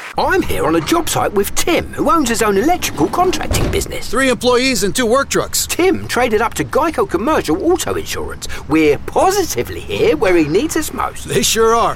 I'm here on a job site with Tim, who owns his own electrical contracting business. 3 employees and 2 work trucks. Tim traded up to Geico Commercial Auto Insurance. We're positively here where he needs us most. They sure are.